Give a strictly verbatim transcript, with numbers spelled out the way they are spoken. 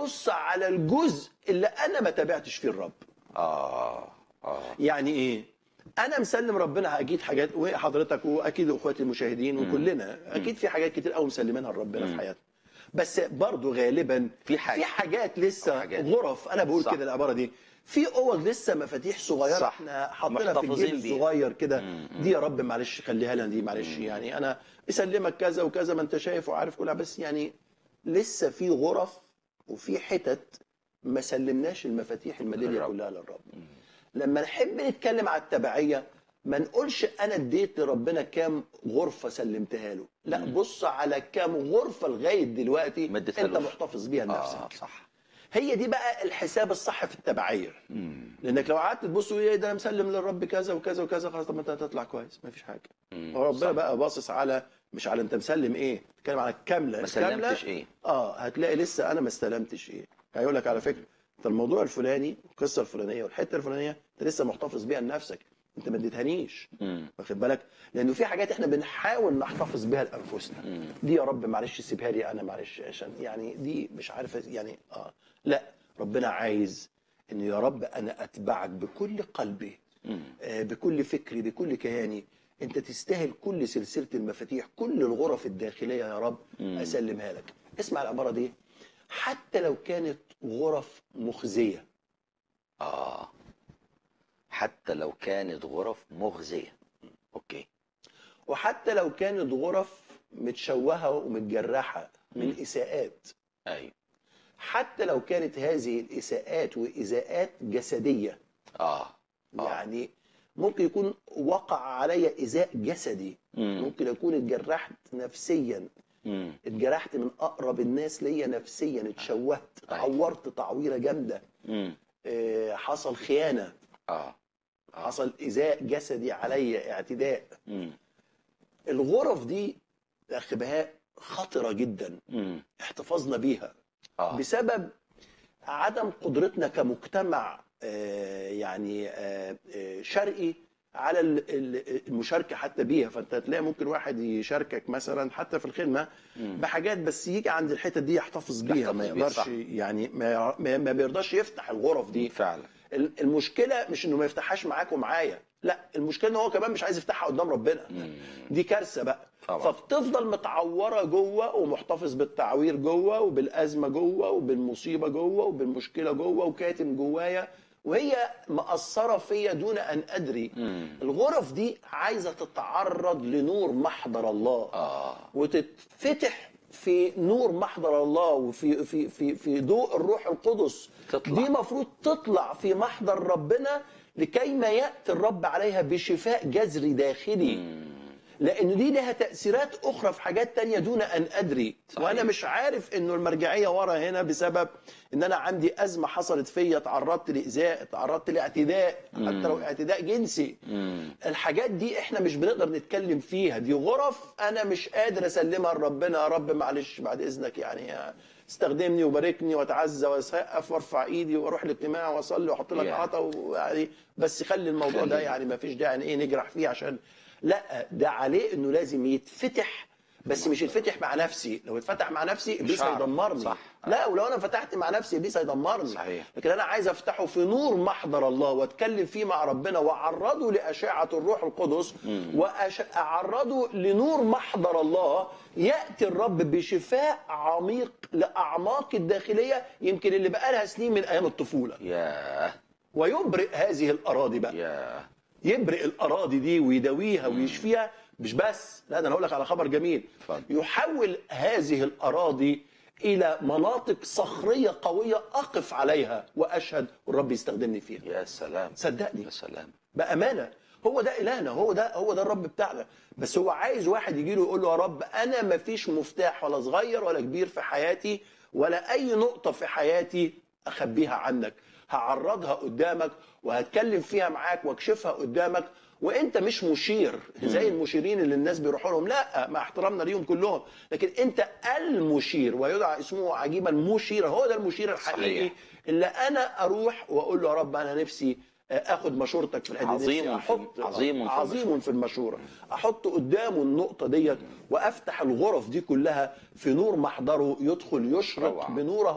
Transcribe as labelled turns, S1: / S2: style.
S1: ابص على الجزء اللي انا ما تابعتش فيه الرب.
S2: اه اه
S1: يعني ايه؟ انا مسلم ربنا اكيد حاجات، وحضرتك واكيد اخواتي المشاهدين وكلنا اكيد في حاجات كتير قوي مسلمينها لربنا في حياتنا، بس برضو غالبا
S2: في حاجة.
S1: في حاجات لسه
S2: حاجات.
S1: غرف. انا بقول
S2: صح.
S1: كده العباره دي، في اوض لسه مفاتيح صغيره
S2: صح.
S1: احنا حاطينها في
S2: محتفظين
S1: الجيب
S2: بيها.
S1: الصغير كده، دي يا رب معلش خليها لنا دي، معلش يعني انا بسلمك كذا وكذا ما انت شايف وعارف كلها، بس يعني لسه في غرف وفي حتت ما سلمناش المفاتيح الميداليه
S2: للرب.
S1: كلها للرب. لما نحب نتكلم على التبعيه ما نقولش انا اديت لربنا كام غرفه سلمتها له، لا بص على كام غرفه لغايه دلوقتي
S2: ما
S1: انت
S2: اديتهالوش.
S1: محتفظ بيها لنفسك.
S2: اه صح.
S1: هي دي بقى الحساب الصح في التبعيه. لانك لو قعدت تبص ايه ده انا مسلم للرب كذا وكذا وكذا، خلاص طب ما انت هتطلع كويس ما فيش حاجه. وربنا بقى باصص على مش على انت مسلم ايه، بتتكلم على الكامله.
S2: ما
S1: الكاملة،
S2: سلمتش ايه.
S1: اه هتلاقي لسه انا ما استلمتش ايه. هيقول لك على فكره انت الموضوع الفلاني القصه الفلانيه والحته الفلانيه انت لسه محتفظ بيها لنفسك، انت ما اديتهانيش. واخد بالك؟ لانه في حاجات احنا بنحاول نحتفظ بيها لانفسنا. دي يا رب معلش سيبها لي انا، معلش عشان يعني دي مش عارف يعني اه لا، ربنا عايز انه يا رب انا اتبعك بكل قلبي، آه بكل فكري بكل كياني. انت تستاهل كل سلسله المفاتيح، كل الغرف الداخليه يا رب اسلمها لك. اسمع العباره دي، حتى لو كانت غرف مخزيه.
S2: اه حتى لو كانت غرف مخزيه. اوكي.
S1: وحتى لو كانت غرف متشوهه ومتجرحه من اساءات.
S2: ايوه.
S1: حتى لو كانت هذه الاساءات وايذاءات جسديه.
S2: اه, آه.
S1: يعني ممكن يكون وقع علي ايذاء جسدي،
S2: مم.
S1: ممكن اكون اتجرحت نفسيا،
S2: مم.
S1: اتجرحت من اقرب الناس ليا نفسيا، اتشوهت، اتعورت تعويره جامده،
S2: مم.
S1: آه حصل خيانه،
S2: اه آه.
S1: حصل ايذاء جسدي عليا، اعتداء.
S2: مم.
S1: الغرف دي يا اخي بهاء خطره جدا.
S2: مم.
S1: احتفظنا بيها
S2: آه.
S1: بسبب عدم قدرتنا كمجتمع آه يعني آه آه شرقي على المشاركه حتى بيها. فانت هتلاقي ممكن واحد يشاركك مثلا حتى في الخدمه بحاجات، بس يجي عند الحته دي يحتفظ بيها، ما يقدرش يعني ما, ما بيرضاش يفتح الغرف دي
S2: فعلا.
S1: المشكله مش انه ما يفتحهاش معاك ومعايا، لا المشكله ان هو كمان مش عايز يفتحها قدام ربنا. دي كارثه بقى طبعا. فبتفضل متعوره جوه ومحتفظ بالتعوير جوه وبالازمه جوه وبالمصيبه جوه وبالمشكله جوه وكاتم جوايا، وهي مأثرة فيا دون أن أدري. مم. الغرف دي عايزة تتعرض لنور محضر الله،
S2: آه.
S1: وتتفتح في نور محضر الله وفي في في في ضوء الروح القدس. تطلع. دي مفروض تطلع في محضر ربنا لكي ما يأتي الرب عليها بشفاء جذري داخلي. مم. لأن دي لها تأثيرات أخرى في حاجات تانية دون أن أدري. صحيح. وأنا مش عارف إنه المرجعية ورا هنا بسبب إن أنا عندي أزمة حصلت فيا، تعرضت لإيذاء، تعرضت لاعتداء، حتى لو اعتداء جنسي. مم. الحاجات دي إحنا مش بنقدر نتكلم فيها، دي غرف أنا مش قادر أسلمها لربنا. يا رب معلش بعد إذنك يعني استخدمني وباركني واتعزى واسقف وارفع ايدي واروح الاجتماع واصلي واحط لك عطا ويعني بس خلي الموضوع ده يعني ما فيش داعي ايه نجرح فيه، عشان لا ده عليه انه لازم يتفتح، بس مش يتفتح مع نفسي. لو اتفتح مع نفسي ابليس هيدمرني. صح. لا ولو انا فتحت مع نفسي ابليس هيدمرني. صحيح. لكن انا عايز افتحه في نور محضر الله واتكلم فيه مع ربنا واعرضه لاشعه الروح القدس واعرضه لنور محضر الله. ياتي الرب بشفاء عميق لاعماق الداخليه يمكن اللي بقى لها سنين من ايام الطفوله.
S2: ياه.
S1: ويبرئ هذه الاراضي بقى.
S2: ياه.
S1: يبرئ الاراضي دي ويداويها ويشفيها. مش بس لا، ده انا هقول لك على خبر جميل. فضل. يحول هذه الاراضي الى مناطق صخريه قويه اقف عليها واشهد والرب يستخدمني فيها.
S2: يا سلام.
S1: صدقني.
S2: يا سلام.
S1: بامانه هو ده الهنا، هو ده هو ده الرب بتاعنا. بس هو عايز واحد يجي له يقول له يا رب انا ما فيش مفتاح ولا صغير ولا كبير في حياتي ولا اي نقطه في حياتي اخبيها عنك. هعرضها قدامك وهتكلم فيها معاك واكشفها قدامك، وانت مش مشير زي المشيرين اللي الناس بيروحوا لهم، لا مع احترامنا ليهم كلهم، لكن انت المشير ويدعى اسمه عجيبا مشيرا. هو ده المشير الحقيقي. صحيح. اللي انا اروح واقول له يا رب انا نفسي اخد مشورتك في الحته دي.
S2: عظيم
S1: احط
S2: عظيم
S1: عظيم في المشوره، احط قدامه النقطه ديت وافتح الغرف دي كلها في نور محضره، يدخل يشرق بنوره